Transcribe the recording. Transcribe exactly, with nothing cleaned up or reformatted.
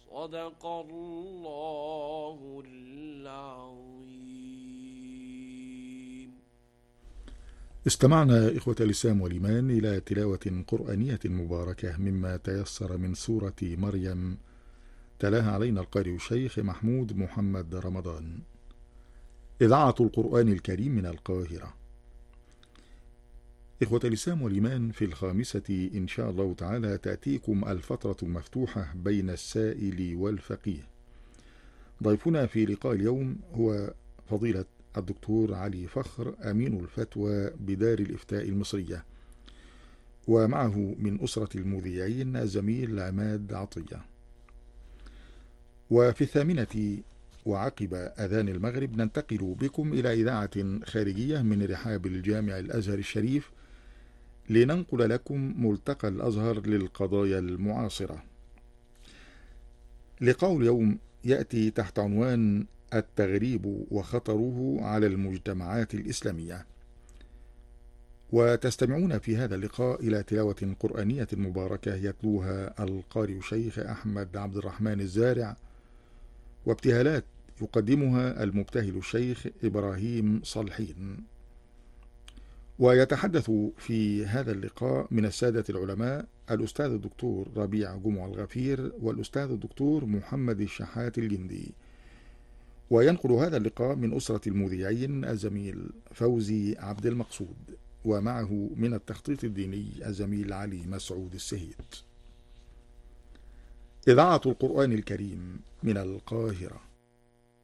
صدق الله العظيم. استمعنا إخوة الإسلام والإيمان إلى تلاوة قرآنية مباركة مما تيسر من سورة مريم، تلاها علينا القارئ الشيخ محمود محمد رمضان. إذاعة القرآن الكريم من القاهرة. إخوة الإسلام والإيمان، في الخامسة إن شاء الله تعالى تأتيكم الفترة المفتوحة بين السائل والفقيه. ضيفنا في لقاء اليوم هو فضيلة الدكتور علي فخر، أمين الفتوى بدار الإفتاء المصرية، ومعه من أسرة المذيعين الزميل عماد عطية. وفي الثامنة وعقب أذان المغرب ننتقل بكم إلى إذاعة خارجية من رحاب الجامع الأزهر الشريف لننقل لكم ملتقى الأزهر للقضايا المعاصرة. لقاء اليوم يأتي تحت عنوان التغريب وخطره على المجتمعات الإسلامية. وتستمعون في هذا اللقاء إلى تلاوة قرآنية مباركة يتلوها القارئ الشيخ أحمد عبد الرحمن الزارع، وابتهالات يقدمها المبتهل الشيخ إبراهيم صالحين. ويتحدث في هذا اللقاء من السادة العلماء الأستاذ الدكتور ربيع جمع الغفير والأستاذ الدكتور محمد الشحات الجندي. وينقل هذا اللقاء من أسرة المذيعين الزميل فوزي عبد المقصود، ومعه من التخطيط الديني الزميل علي مسعود السهيد. إذاعة القرآن الكريم من القاهرة.